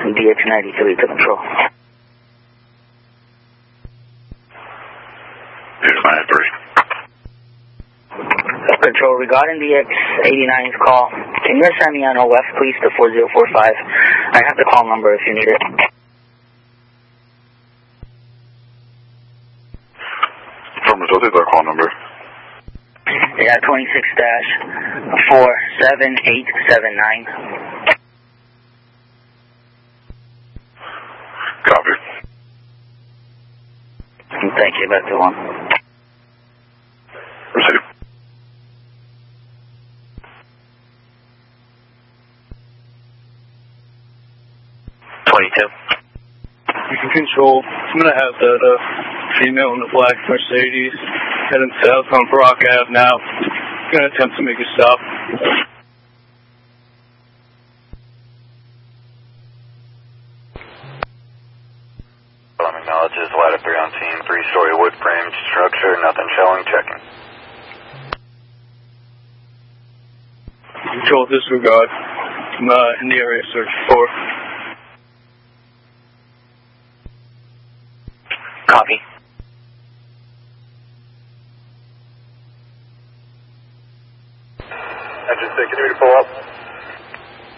DX93 to control. Here's my first. Control, regarding the X89's call, can you send me on OF, please, to 4045? I have the call number if you need it. I'll take that call number. Yeah, 26-47879. Copy. Thank you, back to one. Receive. Control, I'm going to have that female in the black Mercedes heading south on Brock Ave now. Going to attempt to make a stop. Acknowledges ladder 3 on scene, 3-story wood frame structure, nothing showing, checking. Control, disregard. I'm in the area search for. Copy. Engine 6, can you pull up?